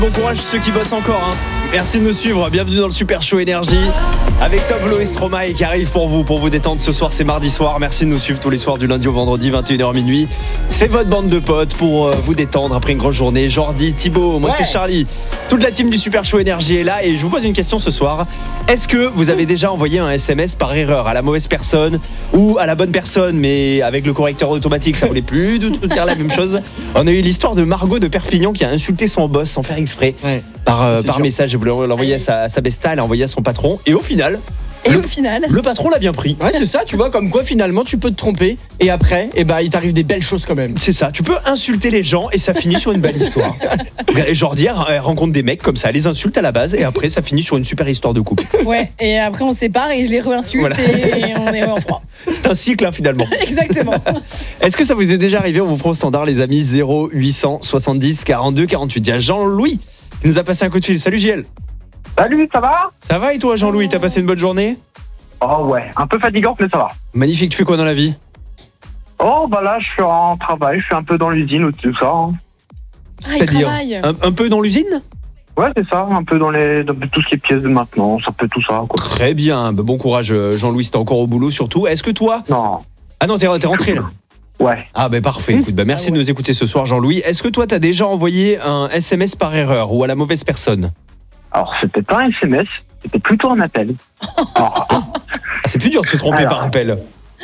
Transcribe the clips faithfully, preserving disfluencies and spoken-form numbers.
Bon courage ceux qui bossent encore hein. Merci de nous suivre, bienvenue dans le Super Show Énergie avec Tove Lo et Stromae qui arrive pour vous, pour vous détendre ce soir, c'est mardi soir. Merci de nous suivre tous les soirs du lundi au vendredi, vingt et une heures minuit. C'est votre bande de potes pour euh, vous détendre après une grosse journée. Jordi, Thibaut, moi ouais. c'est Charlie. Toute la team du Super Show Énergie est là et je vous pose une question ce soir. Est-ce que vous avez déjà envoyé un S M S par erreur à la mauvaise personne ou à la bonne personne, mais avec le correcteur automatique ça voulait plus de tout dire la même chose? On a eu l'histoire de Margot de Perpignan qui a insulté son boss sans faire exprès ouais. par, euh, par message. Elle voulait l'envoyer à sa, à sa besta, elle a envoyé à son patron et au final... Et le, au final le patron l'a bien pris. Ouais, c'est ça, tu vois, comme quoi finalement tu peux te tromper et après, eh ben, il t'arrive des belles choses quand même. C'est ça, tu peux insulter les gens et ça finit sur une belle histoire. Et Jordi elle rencontre des mecs comme ça, elle les insulte à la base et après ça finit sur une super histoire de couple. Ouais, et après on se sépare et je les re-insulte voilà. et on est en froid. C'est un cycle hein, finalement. Exactement. Est-ce que ça vous est déjà arrivé? On vous prend au standard les amis, zéro huit cent soixante-dix quarante-deux quarante-huit. Il y a Jean-Louis qui nous a passé un coup de fil. Salut J L. Salut, ça va? Ça va et toi Jean-Louis, t'as passé une bonne journée? Oh ouais, un peu fatigante mais ça va. Magnifique, tu fais quoi dans la vie? Oh bah là je suis en travail, je suis un peu dans l'usine ou tout ça. Hein. Ah, c'est-à-dire un, un peu dans l'usine? Ouais c'est ça, un peu dans, les, dans tout ce qui est pièces de maintenance, un peu tout ça quoi. Très bien, bon courage Jean-Louis, t'es encore au boulot surtout. Est-ce que toi... Non. Ah non, t'es, t'es rentré là? Ouais. Ah bah parfait, écoute, bah merci ah ouais. de nous écouter ce soir Jean-Louis. Est-ce que toi t'as déjà envoyé un S M S par erreur ou à la mauvaise personne? Alors c'était pas un S M S, c'était plutôt un appel. Alors, ah, c'est plus dur de se tromper alors, par appel.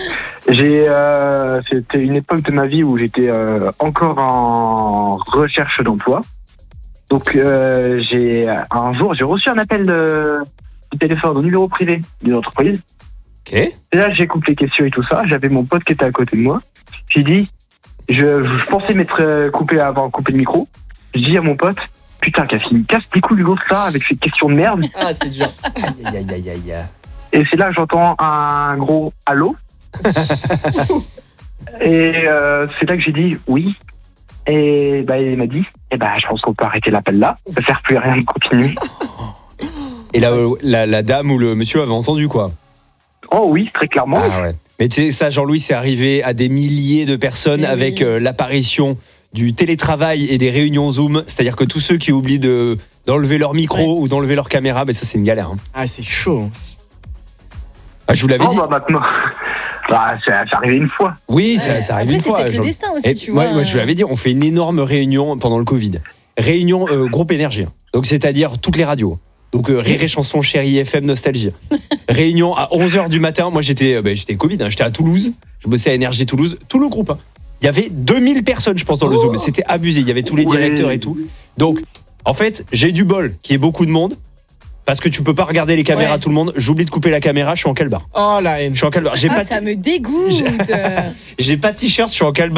J'ai, euh, c'était une époque de ma vie où j'étais euh, encore en recherche d'emploi. Donc euh, j'ai un jour j'ai reçu un appel de, de téléphone au numéro privé d'une entreprise. Ok. Et là j'ai coupé les questions et tout ça. J'avais mon pote qui était à côté de moi. J'ai dit, je, je pensais m'être coupé avant de couper le micro. Je dis à mon pote, putain, qu'est-ce qu'il me casse les couilles l'autre ça avec ces questions de merde. Ah c'est dur. Aïe aïe aïe aïe. Et c'est là que j'entends un gros allô. Et euh, c'est là que j'ai dit oui. Et bah, il m'a dit, eh bah, je pense qu'on peut arrêter l'appel là. Ça sert plus à rien de continuer. Et là, la, la dame ou le monsieur avait entendu quoi? Oh oui, très clairement. Ah ouais. Mais tu sais, ça, Jean-Louis, c'est arrivé à des milliers de personnes mais avec oui. euh, l'apparition du télétravail et des réunions Zoom. C'est-à-dire que tous ceux qui oublient de, d'enlever leur micro ouais. ou d'enlever leur caméra, ben ça, c'est une galère. Hein. Ah, c'est chaud. Ah, je vous l'avais oh, dit. Bah maintenant, bah, ça, ça arrivé une fois. Oui, ouais. ça, ça arrive Après, une fois. Après, c'était le destin aussi, et tu vois. Moi, moi, je vous l'avais dit, on fait une énorme réunion pendant le Covid. Réunion euh, groupe énergie. Donc, c'est-à-dire toutes les radios. Donc, euh, Rire et Chanson, Chérie F M, Nostalgie. Réunion à onze heures du matin. Moi, j'étais, euh, bah, j'étais Covid, hein, j'étais à Toulouse. Je bossais à Énergie Toulouse. Tout le groupe. Hein. Il y avait deux mille personnes, je pense, dans le oh. Zoom. C'était abusé. Il y avait tous les directeurs et tout. Donc, en fait, j'ai du bol qu'il y ait beaucoup de monde. Parce que tu peux pas regarder les caméras ouais. tout le monde. J'oublie de couper la caméra, je suis en calbar. Oh la haine. Je suis en calbar. J'ai ah, pas ça t- me dégoûte. J'ai... j'ai pas de t-shirt, je suis en calbar.